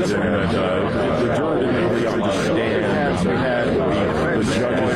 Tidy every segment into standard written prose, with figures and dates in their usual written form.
reason that the jury didn't really understand they had the judge's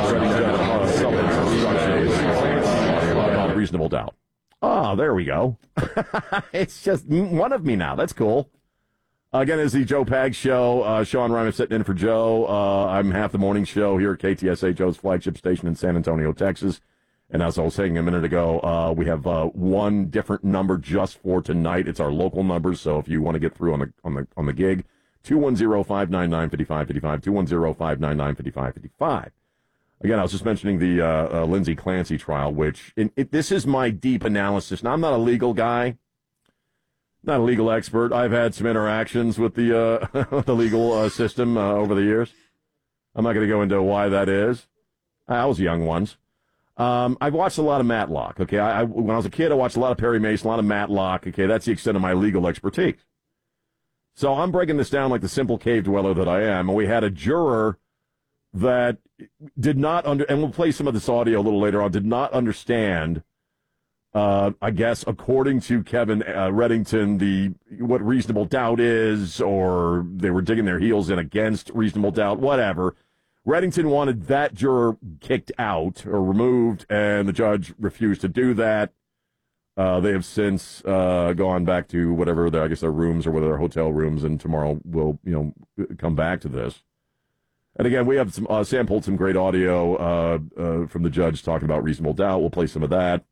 instructions reasonable doubt. Oh, there we go. It's just one of me now. That's cool. Again, it's the Joe Pags Show. Sean Ryan sitting in for Joe. I'm half the morning show here at KTSA, Joe's flagship station in San Antonio, Texas. And as I was saying a minute ago, we have one different number just for tonight. It's our local number, so if you want to get through on the gig, 210-599-5555, 210-599-5555. Again, I was just mentioning the Lindsay Clancy trial, which this is my deep analysis. Now, I'm not a legal guy, not a legal expert. I've had some interactions with the the legal system over the years. I'm not going to go into why that is. I was young once. I've watched a lot of Matlock, okay? When I was a kid, I watched a lot of Perry Mason, a lot of Matlock, okay? That's the extent of my legal expertise. So I'm breaking this down like the simple cave dweller that I am, and we had a juror that did not and we'll play some of this audio a little later on, did not understand, I guess, according to Kevin Reddington, what reasonable doubt is, or they were digging their heels in against reasonable doubt, whatever. Reddington wanted that juror kicked out or removed, and the judge refused to do that. They have since gone back to whatever their rooms or whether their hotel rooms, and tomorrow we'll come back to this. And again, we have some Sam pulled some great audio from the judge talking about reasonable doubt. We'll play some of that.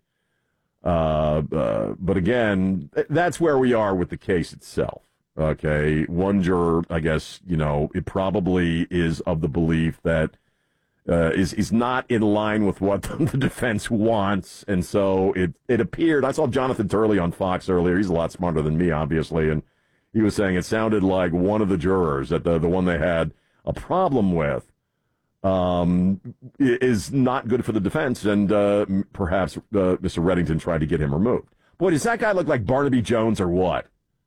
But again, that's where we are with the case itself. Okay, one juror, I guess, it probably is of the belief that is not in line with what the defense wants, and so it appeared. I saw Jonathan Turley on Fox earlier. He's a lot smarter than me, obviously, and he was saying it sounded like one of the jurors, that the one they had a problem with, is not good for the defense, and perhaps Mr. Reddington tried to get him removed. Boy, does that guy look like Barnaby Jones or what?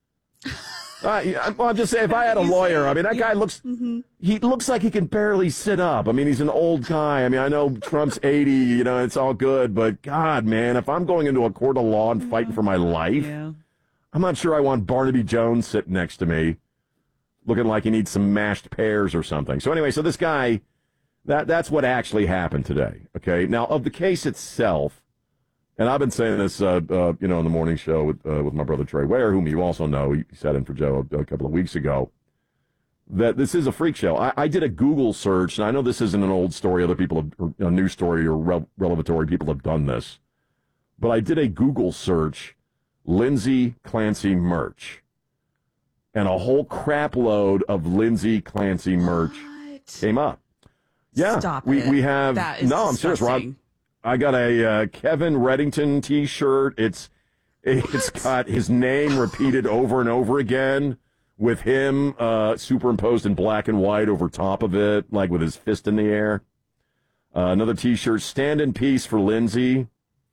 I'm just saying, if I had a lawyer, I mean, that guy looks, he looks like he can barely sit up. I mean, he's an old guy. I mean, I know Trump's 80, it's all good, but God, man, if I'm going into a court of law and fighting for my life, I'm not sure I want Barnaby Jones sitting next to me, looking like he needs some mashed pears or something. So anyway, so this guy, that's what actually happened today, okay? Now, of the case itself, and I've been saying this, in the morning show with my brother Trey Ware, whom you also know. He sat in for Joe a couple of weeks ago. That this is a freak show. I did a Google search, and I know this isn't an old story. Other people, a news story or revelatory people have done this. But I did a Google search, Lindsay Clancy merch, and a whole crap load of Lindsay Clancy merch came up. Yeah, Stop we it. have. That is I'm serious, Rob. I got a Kevin Reddington T-shirt. It's got his name repeated over and over again, with him superimposed in black and white over top of it, like with his fist in the air. Another T-shirt, "Stand in Peace for Lindsay."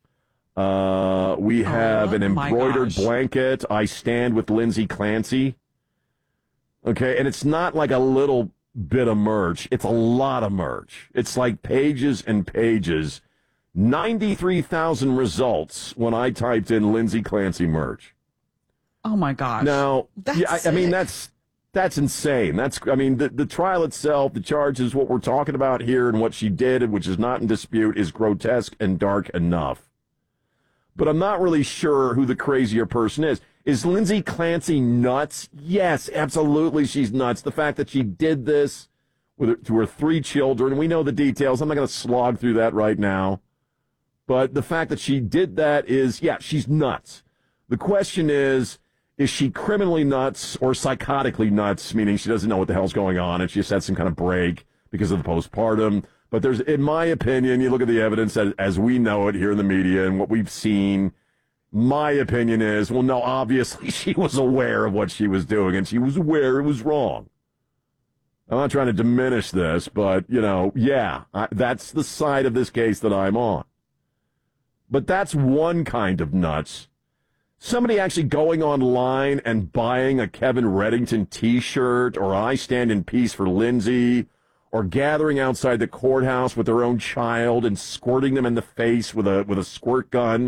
We have an embroidered blanket, "I stand with Lindsay Clancy." Okay, and it's not like a little bit of merch. It's a lot of merch. It's like pages and pages. 93,000 results when I typed in Lindsay Clancy merch. Oh my gosh! Now, I mean that's insane. The trial itself, the charges, what we're talking about here, and what she did, which is not in dispute, is grotesque and dark enough. But I'm not really sure who the crazier person is. Is Lindsay Clancy nuts? Yes, absolutely, she's nuts. The fact that she did this to her 3 children, we know the details. I'm not going to slog through that right now. But the fact that she did that is, she's nuts. The question is she criminally nuts or psychotically nuts, meaning she doesn't know what the hell's going on and she just had some kind of break because of the postpartum? But there's, in my opinion, you look at the evidence as we know it here in the media and what we've seen, my opinion is, well, no, obviously she was aware of what she was doing and she was aware it was wrong. I'm not trying to diminish this, but, that's the side of this case that I'm on. But that's one kind of nuts. Somebody actually going online and buying a Kevin Reddington T-shirt, or "I stand in peace for Lindsay," or gathering outside the courthouse with their own child and squirting them in the face with a squirt gun